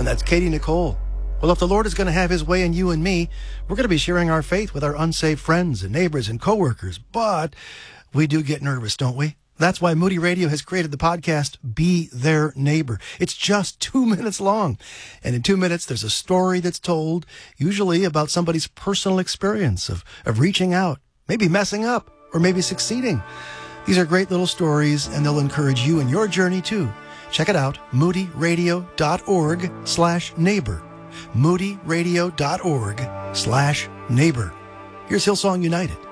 that's Katie Nicole. Well, if the Lord is going to have his way in you and me, we're going to be sharing our faith with our unsaved friends and neighbors and coworkers. But we do get nervous, don't we? That's why Moody Radio has created the podcast, Be Their Neighbor. It's just 2 minutes long. And in 2 minutes, there's a story that's told, usually about somebody's personal experience of reaching out, maybe messing up, or maybe succeeding. These are great little stories, and they'll encourage you in your journey, too. Check it out, moodyradio.org/neighbor. moodyradio.org/neighbor. Here's Hillsong United.